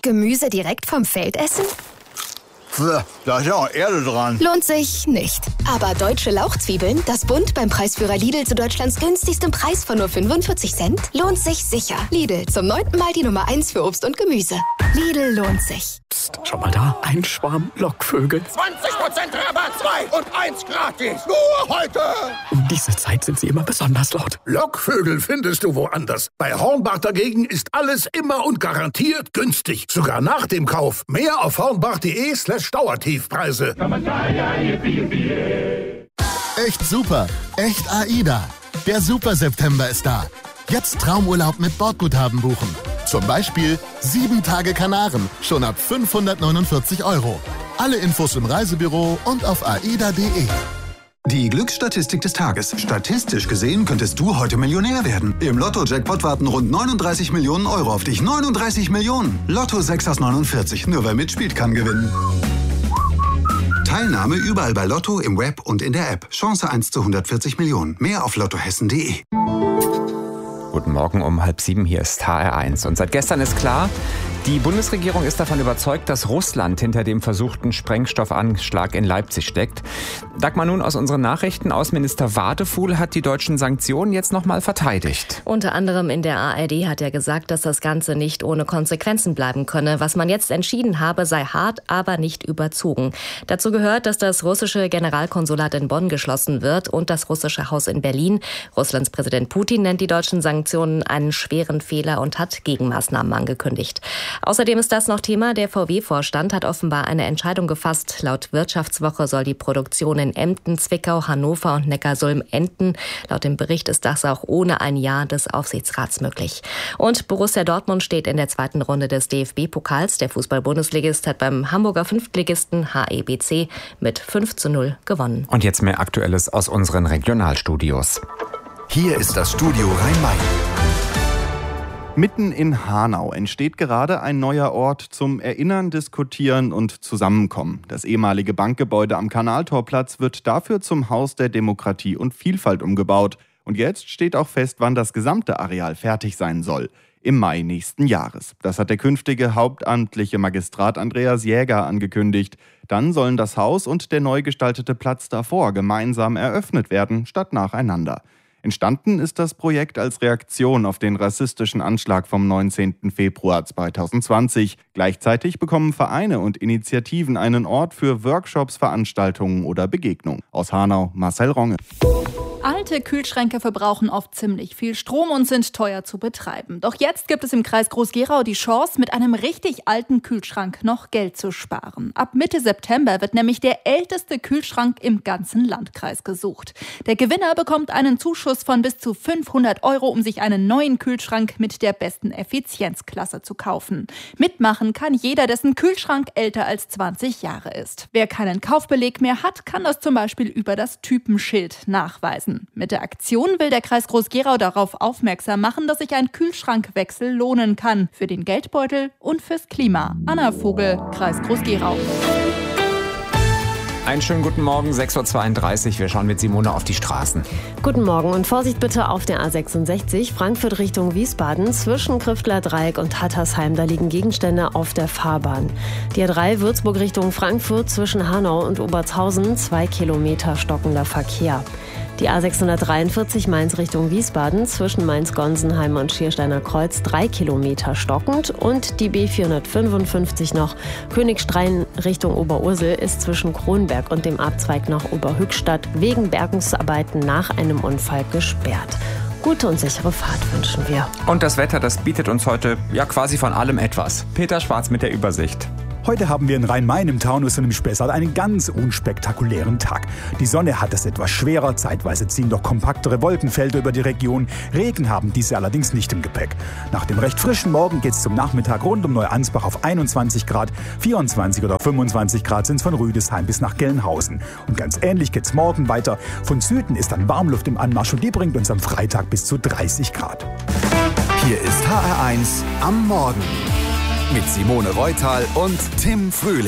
Gemüse direkt vom Feld essen? Da ist ja auch Erde dran. Lohnt sich nicht. Aber deutsche Lauchzwiebeln, das Bund beim Preisführer Lidl zu Deutschlands günstigstem Preis von nur 45 Cent, lohnt sich sicher. Lidl, zum 9. Mal die Nummer 1 für Obst und Gemüse. Lidl lohnt sich. Psst, schau mal da, ein Schwarm Lockvögel. 20% Rabatt, 2 und 1 gratis. Nur heute. Um diese Zeit sind sie immer besonders laut. Lockvögel findest du woanders. Bei Hornbach dagegen ist alles immer und garantiert günstig. Sogar nach dem Kauf. Mehr auf hornbach.de/Dauertiefpreise. Echt super. Echt AIDA. Der Super September ist da. Jetzt Traumurlaub mit Bordguthaben buchen. Zum Beispiel 7 Tage Kanaren. Schon ab 549 €. Alle Infos im Reisebüro und auf aida.de. Die Glücksstatistik des Tages. Statistisch gesehen könntest du heute Millionär werden. Im Lotto-Jackpot warten rund 39 Millionen € auf dich. 39 Millionen! Lotto 6 aus 49. Nur wer mitspielt, kann gewinnen. Teilnahme überall bei Lotto, im Web und in der App. Chance 1 zu 140 Millionen. Mehr auf lottohessen.de. Guten Morgen um 6:30. Hier ist HR1. Und seit gestern ist klar, die Bundesregierung ist davon überzeugt, dass Russland hinter dem versuchten Sprengstoffanschlag in Leipzig steckt. Dagmar, nun aus unseren Nachrichten. Außenminister Wadefuhl hat die deutschen Sanktionen jetzt nochmal verteidigt. Unter anderem in der ARD hat er gesagt, dass das Ganze nicht ohne Konsequenzen bleiben könne. Was man jetzt entschieden habe, sei hart, aber nicht überzogen. Dazu gehört, dass das russische Generalkonsulat in Bonn geschlossen wird und das russische Haus in Berlin. Russlands Präsident Putin nennt die deutschen Sanktionen einen schweren Fehler und hat Gegenmaßnahmen angekündigt. Außerdem ist das noch Thema. Der VW-Vorstand hat offenbar eine Entscheidung gefasst. Laut Wirtschaftswoche soll die Produktion in Emden, Zwickau, Hannover und Neckarsulm enden. Laut dem Bericht ist das auch ohne ein Ja des Aufsichtsrats möglich. Und Borussia Dortmund steht in der zweiten Runde des DFB-Pokals. Der Fußball-Bundesligist hat beim Hamburger Fünftligisten HEBC mit 5:0 gewonnen. Und jetzt mehr Aktuelles aus unseren Regionalstudios. Hier ist das Studio Rhein-Main. Mitten in Hanau entsteht gerade ein neuer Ort zum Erinnern, Diskutieren und Zusammenkommen. Das ehemalige Bankgebäude am Kanaltorplatz wird dafür zum Haus der Demokratie und Vielfalt umgebaut. Und jetzt steht auch fest, wann das gesamte Areal fertig sein soll. Im Mai nächsten Jahres. Das hat der künftige hauptamtliche Magistrat Andreas Jäger angekündigt. Dann sollen das Haus und der neu gestaltete Platz davor gemeinsam eröffnet werden, statt nacheinander. Entstanden ist das Projekt als Reaktion auf den rassistischen Anschlag vom 19. Februar 2020. Gleichzeitig bekommen Vereine und Initiativen einen Ort für Workshops, Veranstaltungen oder Begegnungen. Aus Hanau, Marcel Ronge. Alte Kühlschränke verbrauchen oft ziemlich viel Strom und sind teuer zu betreiben. Doch jetzt gibt es im Kreis Groß-Gerau die Chance, mit einem richtig alten Kühlschrank noch Geld zu sparen. Ab Mitte September wird nämlich der älteste Kühlschrank im ganzen Landkreis gesucht. Der Gewinner bekommt einen Zuschuss von bis zu 500 €, um sich einen neuen Kühlschrank mit der besten Effizienzklasse zu kaufen. Mitmachen kann jeder, dessen Kühlschrank älter als 20 Jahre ist. Wer keinen Kaufbeleg mehr hat, kann das zum Beispiel über das Typenschild nachweisen. Mit der Aktion will der Kreis Groß-Gerau darauf aufmerksam machen, dass sich ein Kühlschrankwechsel lohnen kann. Für den Geldbeutel und fürs Klima. Anna Vogel, Kreis Groß-Gerau. Einen schönen guten Morgen, 6:32 Uhr. Wir schauen mit Simone auf die Straßen. Guten Morgen und Vorsicht bitte auf der A66, Frankfurt Richtung Wiesbaden, zwischen Kriftler Dreieck und Hattersheim. Da liegen Gegenstände auf der Fahrbahn. Die A3 Würzburg Richtung Frankfurt, zwischen Hanau und Obertshausen, 2 Kilometer stockender Verkehr. Die A643 Mainz Richtung Wiesbaden, zwischen Mainz-Gonsenheim und Schiersteiner Kreuz, 3 Kilometer stockend. Und die B455 noch Königstein Richtung Oberursel ist zwischen Kronberg und dem Abzweig nach Oberhückstadt wegen Bergungsarbeiten nach einem Unfall gesperrt. Gute und sichere Fahrt wünschen wir. Und das Wetter, das bietet uns heute ja quasi von allem etwas. Peter Schwarz mit der Übersicht. Heute haben wir in Rhein-Main im Taunus und im Spessart einen ganz unspektakulären Tag. Die Sonne hat es etwas schwerer, zeitweise ziehen doch kompaktere Wolkenfelder über die Region. Regen haben diese allerdings nicht im Gepäck. Nach dem recht frischen Morgen geht es zum Nachmittag rund um Neuansbach auf 21 Grad, 24 oder 25 Grad sind es von Rüdesheim bis nach Gelnhausen. Und ganz ähnlich geht es morgen weiter. Von Süden ist dann Warmluft im Anmarsch und die bringt uns am Freitag bis zu 30 Grad. Hier ist HR1 am Morgen. Mit Simone Reutal und Tim Frühling.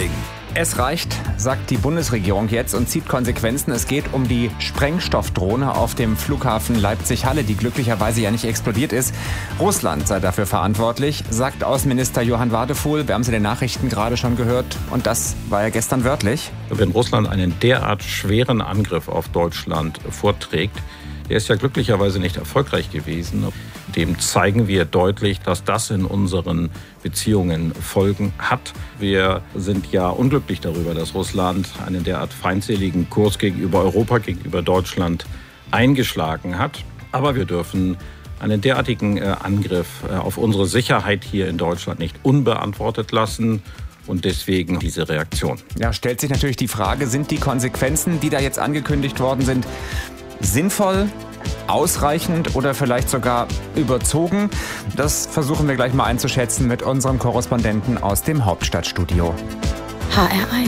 Es reicht, sagt die Bundesregierung jetzt und zieht Konsequenzen. Es geht um die Sprengstoffdrohne auf dem Flughafen Leipzig-Halle, die glücklicherweise ja nicht explodiert ist. Russland sei dafür verantwortlich, sagt Außenminister Johann Wadefuhl. Wir haben es in den Nachrichten gerade schon gehört. Und das war ja gestern wörtlich. Wenn Russland einen derart schweren Angriff auf Deutschland vorträgt, der ist ja glücklicherweise nicht erfolgreich gewesen. Dem zeigen wir deutlich, dass das in unseren Beziehungen Folgen hat. Wir sind ja unglücklich darüber, dass Russland einen derart feindseligen Kurs gegenüber Europa, gegenüber Deutschland eingeschlagen hat. Aber wir dürfen einen derartigen Angriff auf unsere Sicherheit hier in Deutschland nicht unbeantwortet lassen. Und deswegen diese Reaktion. Ja, stellt sich natürlich die Frage, sind die Konsequenzen, die da jetzt angekündigt worden sind, sinnvoll, ausreichend oder vielleicht sogar überzogen? Das versuchen wir gleich mal einzuschätzen mit unserem Korrespondenten aus dem Hauptstadtstudio. HR1